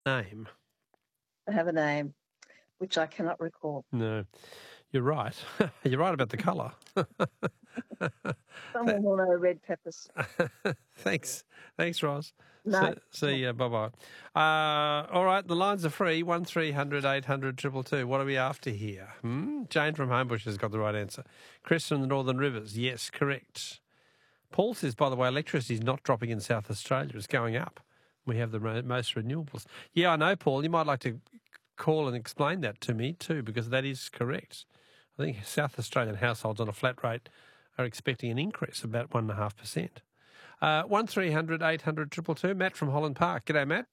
name. They have a name, which I cannot recall. No, you're right. You're right about the colour. Someone will know red peppers. Thanks, Roz. No. See ya. Bye-bye. All right, the lines are free. 1300 800 222. What are we after here? Jane from Homebush has got the right answer. Chris from the Northern Rivers. Yes, correct. Paul says, by the way, electricity is not dropping in South Australia. It's going up. We have the most renewables. Yeah, I know, Paul. You might like to call and explain that to me too, because that is correct. I think South Australian households on a flat rate are expecting an increase of about 1.5%. 1300 800 222. Matt from Holland Park. G'day, Matt.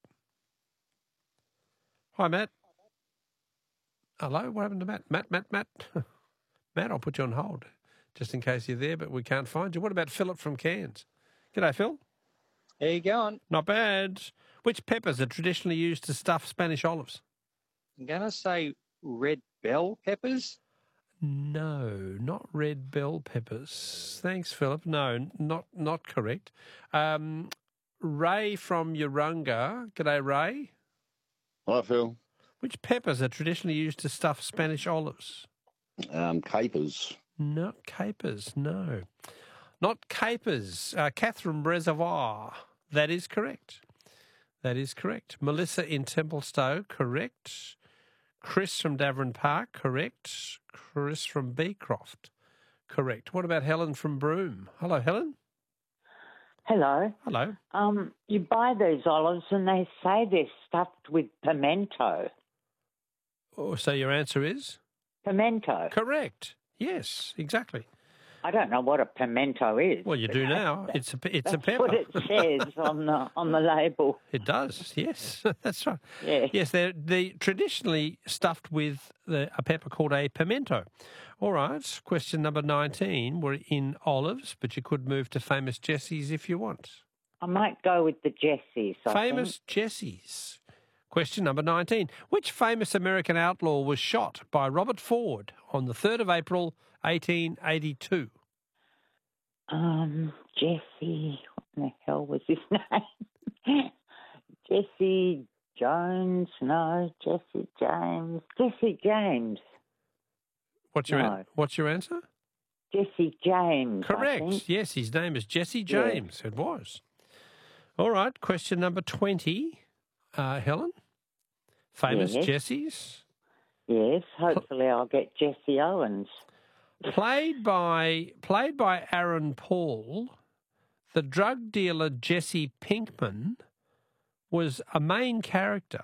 Hi, Matt. Hello, what happened to Matt? Matt. Matt, I'll put you on hold just in case you're there, but we can't find you. What about Philip from Cairns? G'day, Phil. How you going? Not bad. Which peppers are traditionally used to stuff Spanish olives? I'm going to say red bell peppers. No, not red bell peppers. Thanks, Philip. No, not correct. Ray from Urunga. G'day, Ray. Hi, Phil. Which peppers are traditionally used to stuff Spanish olives? Capers. Not capers, no. Not capers. Catherine Reservoir. That is correct. Melissa in Templestowe, correct. Chris from Davern Park, correct. Chris from Beecroft, correct. What about Helen from Broome? Hello, Helen. Hello. Hello. You buy these olives and they say they're stuffed with pimento. Oh, so your answer is? Pimento. Correct. Yes, exactly. I don't know what a pimento is. Well, you do now. It's a pepper. That's what it says on the label. It does. Yes, that's right. Yeah. Yes, they're traditionally stuffed with a pepper called a pimento. All right. Question number 19. We're in olives, but you could move to famous Jessies if you want. I might go with the Jessies. Famous Jessies. Question number 19. Which famous American outlaw was shot by Robert Ford on the 3rd of April, 1882? Jesse, what in the hell was his name? Jesse Jones? No, Jesse James. Jesse James. What's your answer? Jesse James. Correct. Yes, his name is Jesse James. Yeah. It was. All right. Question number 20. Helen? Famous Jessies? Yes, hopefully I'll get Jesse Owens. Played by Aaron Paul, the drug dealer Jesse Pinkman was a main character